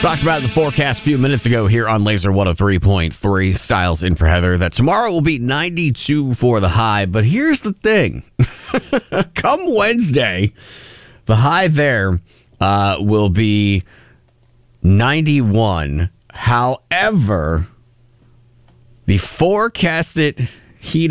Talked about the forecast a few minutes ago here on Laser 103.3. Styles in for Heather. That tomorrow will be 92 for the high. But here's the thing. Come Wednesday, the high there will be 91. However, the forecasted heat